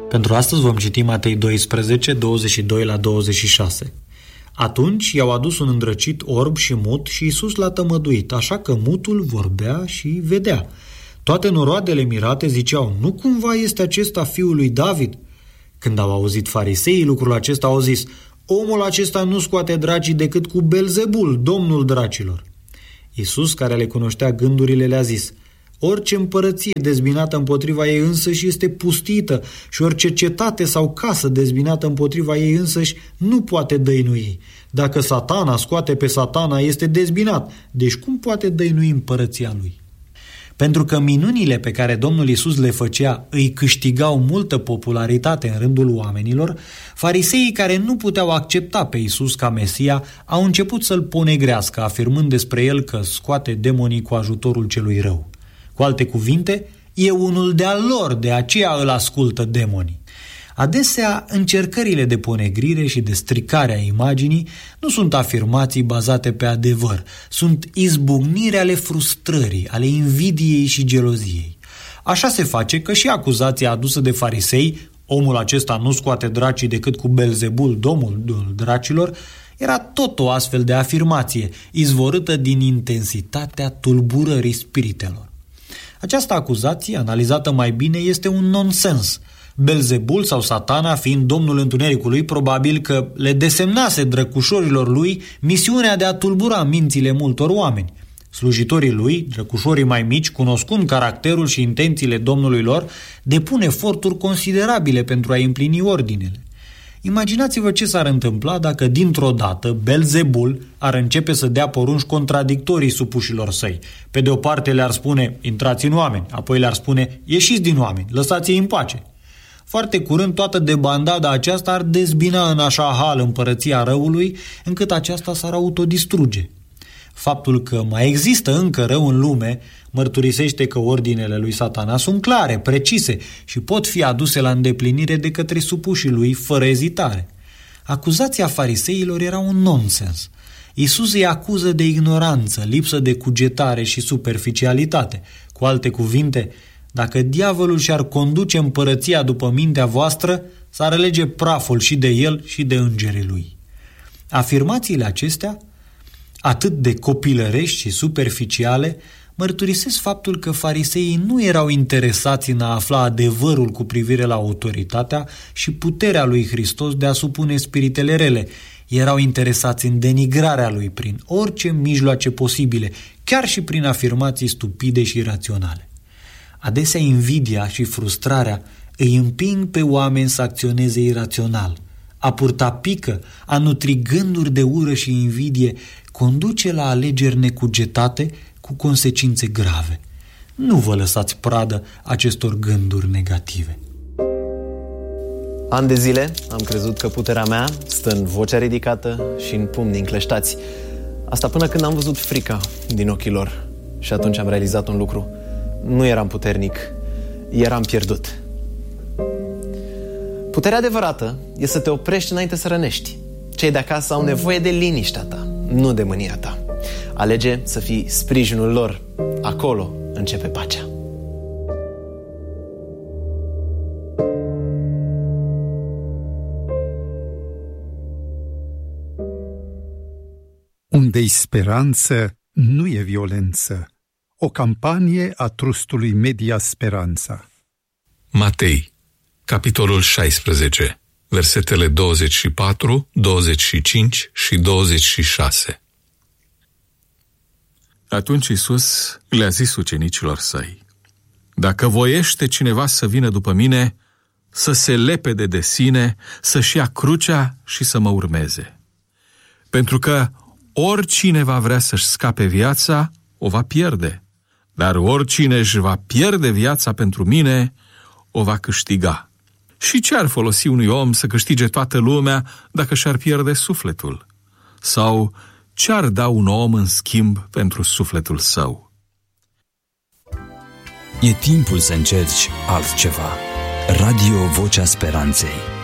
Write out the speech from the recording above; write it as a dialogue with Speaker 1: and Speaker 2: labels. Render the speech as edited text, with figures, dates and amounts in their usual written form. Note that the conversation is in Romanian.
Speaker 1: Pentru astăzi vom citi Matei 12, 22 la 26. Atunci i-au adus un îndrăcit orb și mut și Iisus l-a tămăduit, așa că mutul vorbea și vedea. Toate noroadele mirate ziceau: nu cumva este acesta fiul lui David? Când au auzit fariseii lucrul acesta, au zis: omul acesta nu scoate dracii decât cu Belzebul, domnul dracilor. Iisus, care le cunoștea gândurile, le-a zis: orice împărăție dezbinată împotriva ei însăși este pustită și orice cetate sau casă dezbinată împotriva ei însăși nu poate dăinui. Dacă Satana scoate pe Satana, este dezbinat, deci cum poate dăinui împărăția lui? Pentru că minunile pe care Domnul Iisus le făcea îi câștigau multă popularitate în rândul oamenilor, fariseii care nu puteau accepta pe Iisus ca Mesia au început să-l ponegrească, afirmând despre el că scoate demonii cu ajutorul celui rău. Cu alte cuvinte, e unul de-al lor, de aceea îl ascultă demonii. Adesea, încercările de ponegrire și de stricare a imaginii nu sunt afirmații bazate pe adevăr, sunt izbucniri ale frustrării, ale invidiei și geloziei. Așa se face că și acuzația adusă de farisei, omul acesta nu scoate dracii decât cu Belzebul, domnul dracilor, era tot o astfel de afirmație, izvorâtă din intensitatea tulburării spiritelor. Această acuzație, analizată mai bine, este un nonsens. Belzebul sau Satana, fiind domnul întunericului, probabil că le desemnase drăcușorilor lui misiunea de a tulbura mințile multor oameni. Slujitorii lui, drăcușorii mai mici, cunoscând caracterul și intențiile domnului lor, depun eforturi considerabile pentru a împlini ordinele. Imaginați-vă ce s-ar întâmpla dacă dintr-o dată Belzebul ar începe să dea porunci contradictorii supușilor săi. Pe de o parte le-ar spune: intrați în oameni, apoi le-ar spune: ieșiți din oameni, lăsați-i în pace. Foarte curând toată debandada aceasta ar dezbina în așa hal împărăția răului, încât aceasta s-ar autodistruge. Faptul că mai există încă rău în lume mărturisește că ordinele lui Satana sunt clare, precise și pot fi aduse la îndeplinire de către supușii lui fără ezitare. Acuzația fariseilor era un nonsens. Iisus îi acuză de ignoranță, lipsă de cugetare și superficialitate. Cu alte cuvinte, dacă diavolul și-ar conduce împărăția după mintea voastră, s-ar alege praful și de el și de îngerii lui. Afirmațiile acestea, atât de copilărești și superficiale, mărturisesc faptul că fariseii nu erau interesați în a afla adevărul cu privire la autoritatea și puterea lui Hristos de a supune spiritele rele. Erau interesați în denigrarea lui prin orice mijloace posibile, chiar și prin afirmații stupide și iraționale. Adesea invidia și frustrarea îi împing pe oameni să acționeze irațional. A purta pică, a nutri gânduri de ură și invidie conduce la alegeri necugetate cu consecințe grave. Nu vă lăsați pradă acestor gânduri negative.
Speaker 2: Ani de zile am crezut că puterea mea stă în vocea ridicată și în pumnii încleștați. Asta până când am văzut frica din ochii lor. Și atunci am realizat un lucru. Nu eram puternic, eram pierdut. Puterea adevărată e să te oprești înainte să rănești. Cei de acasă au nevoie de liniștea ta, nu de mânia ta. Alege să fii sprijinul lor. Acolo începe pacea.
Speaker 3: Unde-i speranță, nu e violență. O campanie a Trustului Media Speranța.
Speaker 4: Matei, capitolul 16, versetele 24, 25 și 26. Atunci Iisus le-a zis ucenicilor săi: dacă voiește cineva să vină după mine, să se lepede de sine, să-și ia crucea și să mă urmeze. Pentru că oricine va vrea să-și scape viața, o va pierde. Dar oricine își va pierde viața pentru mine, o va câștiga. Și ce ar folosi unui om să câștige toată lumea dacă și-ar pierde sufletul? Sau ce ar da un om în schimb pentru sufletul său?
Speaker 5: E timpul să încerci altceva. Radio Vocea Speranței.